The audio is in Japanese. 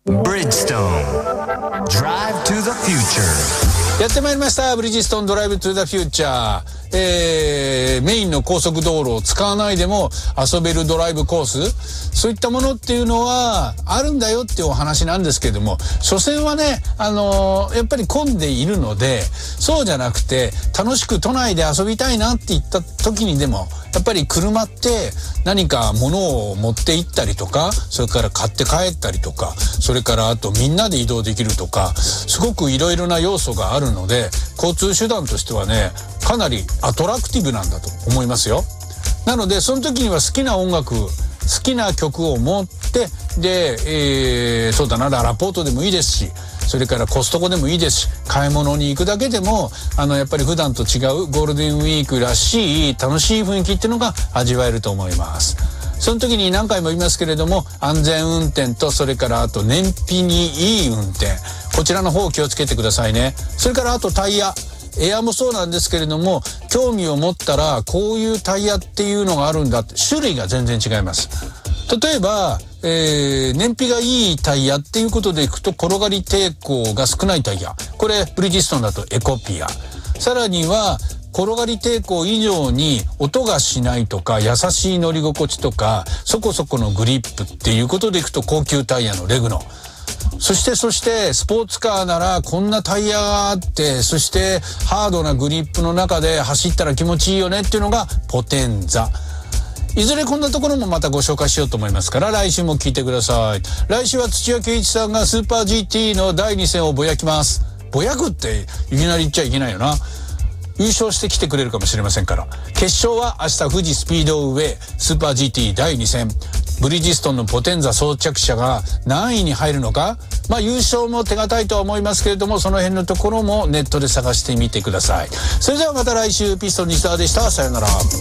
Bridgestone Drive to the Future。 やってまいりました。ブリヂストンドライブトゥザフューチャー。メインの高速道路を使わないでも遊べるドライブコース、そういったものっていうのはあるんだよっていうお話なんですけれども、所詮はね、やっぱり混んでいるので、そうじゃなくて楽しく都内で遊びたいなって言った時にでもやっぱり車って何か物を持って行ったりとか、それから買って帰ったりとか、それからあとみんなで移動できるとか、すごくいろいろな要素があるので、交通手段としてはね、かなりアトラクティブなんだと思いますよ。なのでその時には好きな音楽、好きな曲を持って、で、そうだな、ララポートでもいいですし、それからコストコでもいいですし、買い物に行くだけでもやっぱり普段と違うゴールデンウィークらしい楽しい雰囲気っていうのが味わえると思います。その時に何回も言いますけれども、安全運転と、それからあと燃費にいい運転、こちらの方を気をつけてくださいね。それからあとタイヤ、エアもそうなんですけれども、興味を持ったらこういうタイヤっていうのがあるんだって、種類が全然違います。例えば、燃費がいいタイヤっていうことでいくと、転がり抵抗が少ないタイヤ、これブリヂストンだとエコピア。さらには転がり抵抗以上に音がしないとか、優しい乗り心地とか、そこそこのグリップっていうことでいくと高級タイヤのレグノ。そしてスポーツカーならこんなタイヤがあって、そしてハードなグリップの中で走ったら気持ちいいよねっていうのがポテンザ。いずれこんなところもまたご紹介しようと思いますから、来週も聞いてください。来週は土屋圭一さんがスーパー GT の第2戦をぼやきます。ぼやくっていきなり言っちゃいけないよな。優勝してきてくれるかもしれませんから。決勝は明日富士スピードウェイスーパー GT 第2戦、ブリヂストンのポテンザ装着車が何位に入るのか、優勝も手堅いとは思いますけれども、その辺のところもネットで探してみてください。それではまた来週、ピストン西澤でした。さよなら。